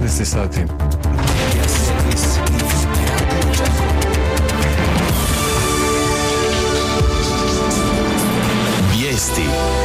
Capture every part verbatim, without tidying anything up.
šesnaest sati. Vijesti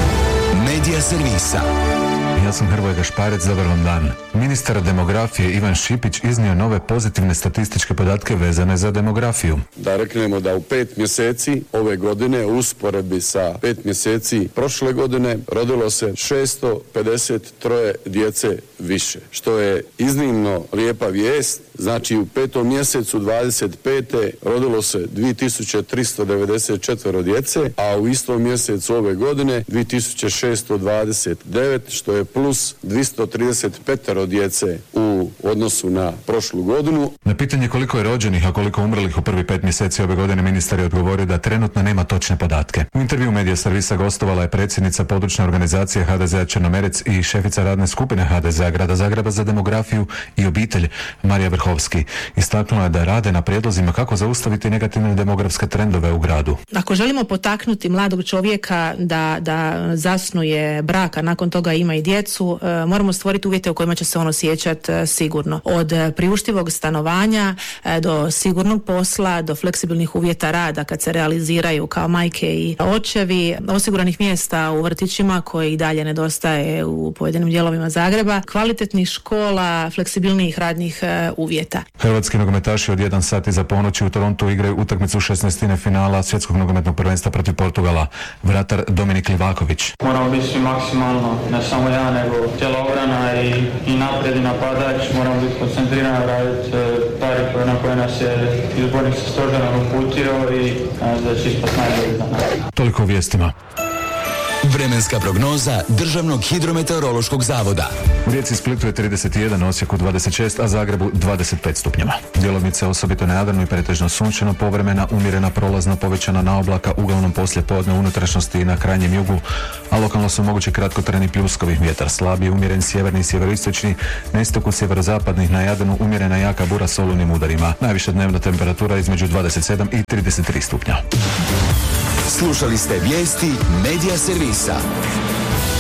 Medija servisa. Ja sam Hrvoje Gašparec, dobar vam dan. Ministar demografije Ivan Šipić iznio nove pozitivne statističke podatke vezane za demografiju. Da reknemo da u pet mjeseci ove godine, u usporedbi sa pet mjeseci prošle godine, rodilo se šesto pedeset tri djece više, što je iznimno lijepa vijest. Znači u petom mjesecu dvadeset pete rodilo se dvije tisuće tristo devedeset četiri djece, a u istom mjesecu ove godine dvije tisuće šesto dvadeset devet, što je plus dvjesto trideset pet djece u odnosu na prošlu godinu. Na pitanje koliko je rođenih, a koliko umrlih u prvi pet mjeseci ove godine, ministar je odgovorio da trenutno nema točne podatke. U intervju Medija servisa gostovala je predsjednica područne organizacije ha de zea Črnomerec i šefica radne skupine ha de zea Grada Zagreba za demografiju i obitelj Marija Vrhovski. Istaknula je da rade na prijedlozima kako zaustaviti negativne demografske trendove u gradu. Ako želimo potaknuti mladog čovjeka da, da zasnuje brak, a nakon toga ima i djecu, moramo stvoriti uvjete u kojima će se on osjećati sigurno. Od priuštivog stanovanja do sigurnog posla, do fleksibilnih uvjeta rada kad se realiziraju kao majke i očevi, osiguranih mjesta u vrtićima koji i dalje nedostaje u pojedinim dijelovima Zagreba, kvalitetnih škola, fleksibilnijih radnih uvjeta. Hrvatski nogometaši od jedan sat iza ponoći u Torontu igraju utakmicu šesnaestine finala svjetskog nogometnog prvenstva protiv Portugala. Vratar Dominik Livaković. Moramo biti svi maksimalno, ne samo ja, nego cijela obrana i, i napred i napadač. Moramo biti koncentrirani, raditi stvari koje, na koje nas je izbornik sa stožerom uputio i da će ispast najbolji za nas. Toliko u vijestima. Vremenska prognoza Državnog hidrometeorološkog zavoda. U Rijeci i Splitu je trideset jedan, Osijeku dvadeset šest, a Zagrebu dvadeset pet stupnjeva. Djelomice osobito na Jadranu i pretežno sunčano, povremena umjerena prolazna povećana na oblaka, uglavnom poslije podne unutrašnjosti i na krajnjem jugu, a lokalno su mogući kratkotrajni pljuskovi. Vjetar slabiji, umjeren sjeverni i sjeveroistočni, na istoku sjeverozapadnih, na Jadranu umjerena jaka bura s olujnim udarima. Najviša dnevna temperatura između dvadeset sedam i trideset tri stupnja. Slušali ste vijesti Medija servisa.